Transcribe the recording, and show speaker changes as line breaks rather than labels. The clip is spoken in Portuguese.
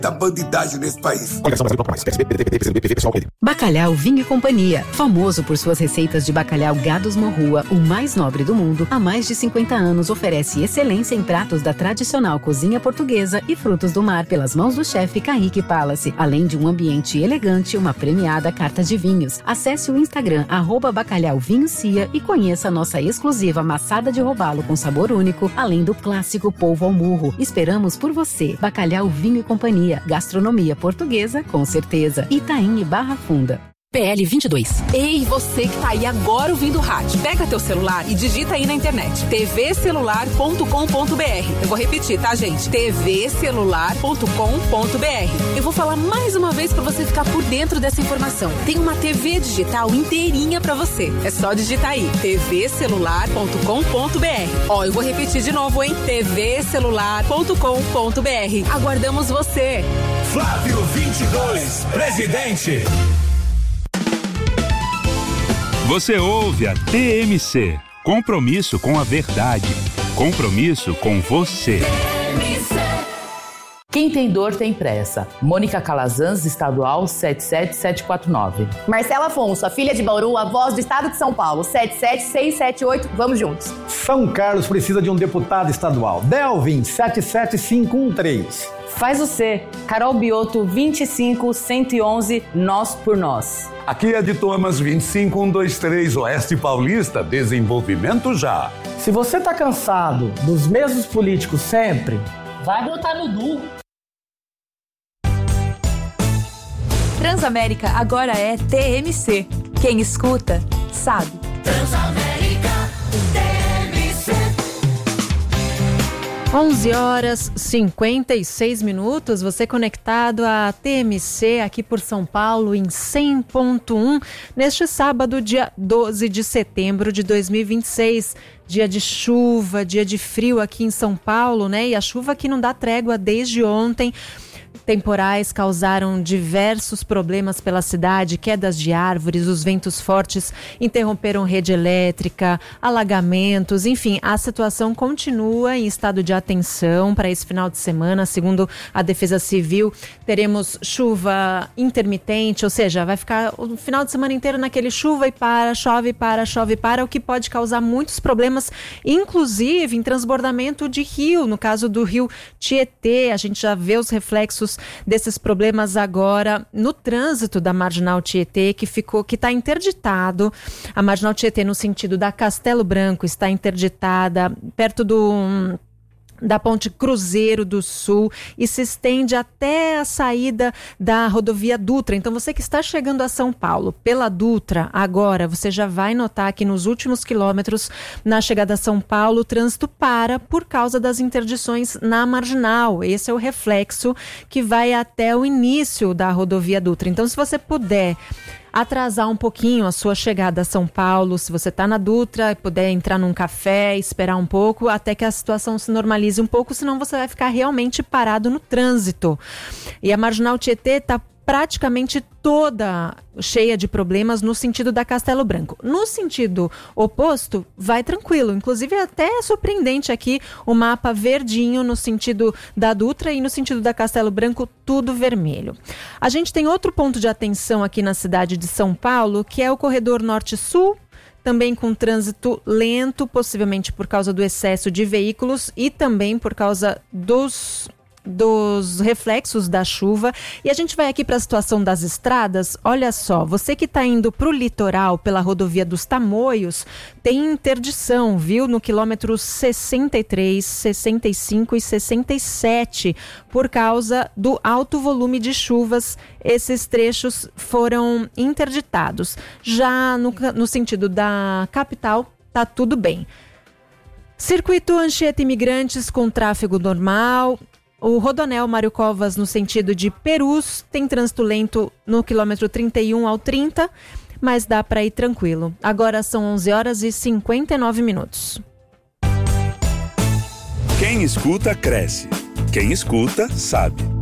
da bandidagem nesse país.
Bacalhau Vinho e Companhia, famoso por suas receitas de bacalhau Gados Morrua, o mais nobre do mundo, há mais de 50 anos oferece excelência em pratos da tradicional cozinha portuguesa e frutos do mar pelas mãos do chefe Kaique Palace, além de um ambiente elegante e uma premiada carta de vinhos. Acesse o Instagram @bacalhauvinhocia e conheça a nossa exclusiva maçada de robalo com sabor único, além do clássico polvo ao murro. Esperamos por você. Bacalhau Vinho e Companhia, gastronomia portuguesa com certeza. Itaim e Barra Funda.
PL 22. Ei, você que tá aí agora ouvindo o rádio, pega teu celular e digita aí na internet tvcelular.com.br. Eu vou repetir, tá, gente? tvcelular.com.br. Eu vou falar mais uma vez pra você ficar por dentro dessa informação. Tem uma TV digital inteirinha pra você. É só digitar aí tvcelular.com.br. Ó, eu vou repetir de novo, hein? tvcelular.com.br. Aguardamos você.
Flávio 22, presidente.
Você ouve a TMC. Compromisso com a verdade. Compromisso com você.
Quem tem dor tem pressa. Mônica Calazans, estadual 77749.
Marcela Afonso, a filha de Bauru, a voz do estado de São Paulo, 77678. Vamos juntos.
São Carlos precisa de um deputado estadual. Delvin, 77513.
Faz o C. Carol Bioto, 25111, Nós por Nós.
Aqui é de Thomas, 25123, Oeste Paulista, desenvolvimento já.
Se você tá cansado dos mesmos políticos sempre,
vai votar no Du.
Transamérica agora é TMC. Quem escuta, sabe.
Transamérica, TMC.
11h56, você conectado à TMC aqui por São Paulo em 100.1, neste sábado, dia 12 de setembro de 2026. Dia de chuva, dia de frio aqui em São Paulo, né? E a chuva que não dá trégua desde ontem. Temporais causaram diversos problemas pela cidade, quedas de árvores, os ventos fortes interromperam rede elétrica, alagamentos, enfim, a situação continua em estado de atenção para esse final de semana. Segundo a Defesa Civil, teremos chuva intermitente, ou seja, vai ficar o final de semana inteiro naquele chuva e para, chove para, chove para, o que pode causar muitos problemas, inclusive em transbordamento de rio, no caso do rio Tietê. A gente já vê os reflexos desses problemas agora no trânsito da Marginal Tietê, que está interditado. A Marginal Tietê, no sentido da Castelo Branco, está interditada perto da Ponte Cruzeiro do Sul e se estende até a saída da rodovia Dutra. Então, você que está chegando a São Paulo pela Dutra, agora você já vai notar que nos últimos quilômetros, na chegada a São Paulo, o trânsito para por causa das interdições na Marginal. Esse é o reflexo que vai até o início da rodovia Dutra. Então, se você puder atrasar um pouquinho a sua chegada a São Paulo, se você está na Dutra e puder entrar num café, esperar um pouco até que a situação se normalize um pouco, senão você vai ficar realmente parado no trânsito. E a Marginal Tietê está praticamente toda cheia de problemas no sentido da Castelo Branco. No sentido oposto, vai tranquilo. Inclusive, até é surpreendente aqui o mapa verdinho no sentido da Dutra e no sentido da Castelo Branco, tudo vermelho. A gente tem outro ponto de atenção aqui na cidade de São Paulo, que é o corredor norte-sul, também com trânsito lento, possivelmente por causa do excesso de veículos e também por causa dos reflexos da chuva. E a gente vai aqui para a situação das estradas. Olha só, você que está indo para o litoral pela rodovia dos Tamoios, tem interdição, viu? No quilômetro 63, 65 e 67, por causa do alto volume de chuvas. Esses trechos foram interditados. Já no sentido da capital, tá tudo bem. Circuito Anchieta Imigrantes com tráfego normal. O Rodoanel Mário Covas, no sentido de Perus, tem trânsito lento no quilômetro 31 ao 30, mas dá para ir tranquilo. Agora são 11h59.
Quem escuta, cresce. Quem escuta, sabe.